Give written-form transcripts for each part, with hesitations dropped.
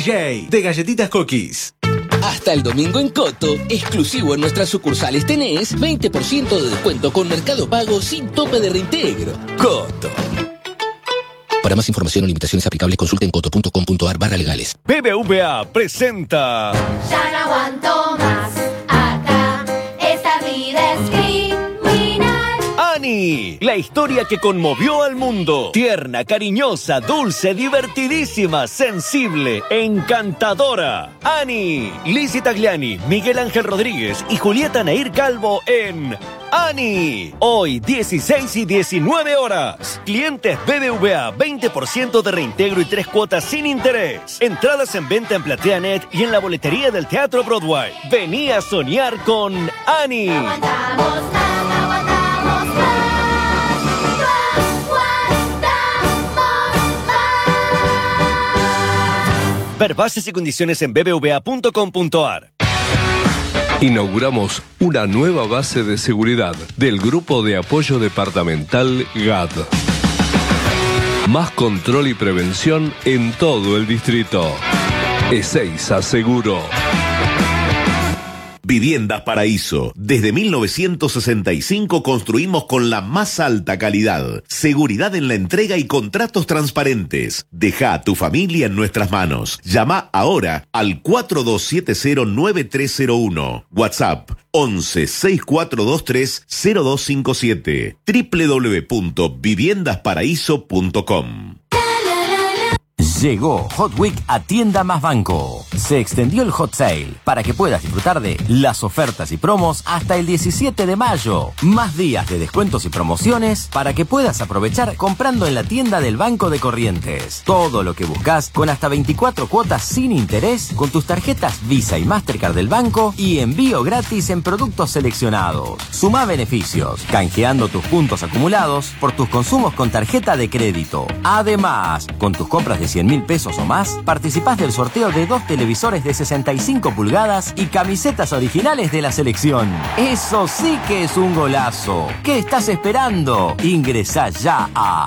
DJ de Galletitas Cookies. Hasta el domingo en Coto, exclusivo en nuestras sucursales tenés 20% de descuento con Mercado Pago sin tope de reintegro. Coto. Para más información o limitaciones aplicables, consulte en coto.com.ar/legales. BBVA presenta... Ya no aguanto más, acá, esta vida es criminal. Annie, la historia que conmovió al mundo. Tierna, cariñosa, dulce, divertidísima, sensible, encantadora. Annie, Lizzy Tagliani, Miguel Ángel Rodríguez y Julieta Nair Calvo en Annie. Hoy, 16 y 19 horas. Clientes BBVA, 20% de reintegro y 3 cuotas sin interés. Entradas en venta en PlateaNet y en la boletería del Teatro Broadway. Vení a soñar con Annie. Aguantamos más, aguantamos más. Ver bases y condiciones en bbva.com.ar. Inauguramos una nueva base de seguridad del Grupo de Apoyo Departamental GAD. Más control y prevención en todo el distrito. Ezeiza Seguro. Viviendas Paraíso. Desde 1965 construimos con la más alta calidad, seguridad en la entrega y contratos transparentes. Deja a tu familia en nuestras manos. Llama ahora al 4270-9301. WhatsApp 11-6423-0257. www.viviendasparaíso.com. Llegó Hot Week a Tienda Más Banco. Se extendió el Hot Sale para que puedas disfrutar de las ofertas y promos hasta el 17 de mayo. Más días de descuentos y promociones para que puedas aprovechar comprando en la tienda del Banco de Corrientes. Todo lo que buscas con hasta 24 cuotas sin interés con tus tarjetas Visa y Mastercard del banco y envío gratis en productos seleccionados. Sumá beneficios, canjeando tus puntos acumulados por tus consumos con tarjeta de crédito. Además, con tus compras de 100.000 pesos o más, participás del sorteo de 2 televisores de 65 pulgadas y camisetas originales de la selección. ¡Eso sí que es un golazo! ¿Qué estás esperando? Ingresá ya a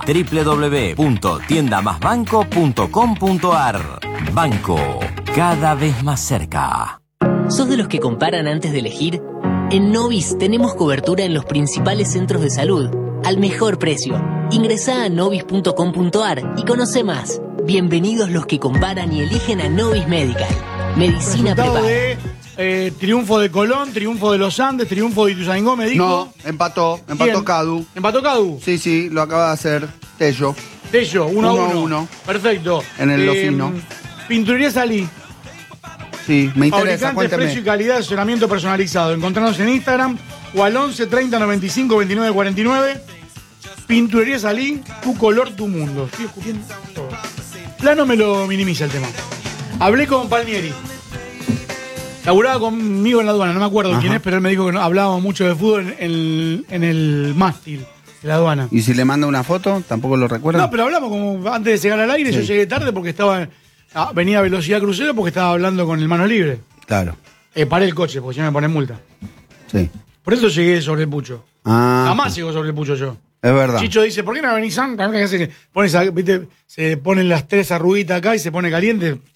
www.tiendamasbanco.com.ar. Banco, cada vez más cerca. ¿Sos de los que comparan antes de elegir? En Novis tenemos cobertura en los principales centros de salud, al mejor precio. Ingresá a novis.com.ar y conoce más. Bienvenidos los que comparan y eligen a Novis Medical. Medicina preparada. Triunfo de Colón, triunfo de los Andes, triunfo de Ituzaingó, me dijo. No, empató Cadu. ¿Empató Cadu? Sí, lo acaba de hacer Tello. 1-1. Perfecto. En el Lofino. Pinturería Salí. Sí, me interesa, Fabricantes, cuénteme. precio y calidad de asesoramiento personalizado. Encontrarnos en Instagram o al 11 30 95 29 49. Pinturería Salí, tu color, tu mundo. Estoy escupiendo todo. Plano me lo minimiza el tema. Hablé con Palmieri. Laburaba conmigo en la aduana, no me acuerdo quién es, pero él me dijo que hablábamos mucho de fútbol en el mástil de la aduana. ¿Y si le manda una foto? ¿Tampoco lo recuerda? No, pero hablamos como antes de llegar al aire. Sí. Yo llegué tarde porque venía a velocidad crucero porque estaba hablando con el mano libre. Claro. Paré el coche porque ya me ponen multa. Sí. Por eso llegué sobre el pucho. Jamás llego sobre el pucho yo. Es verdad. Chicho dice, ¿por qué no venís antes? Se ponen las 3 arruguitas acá y se pone caliente.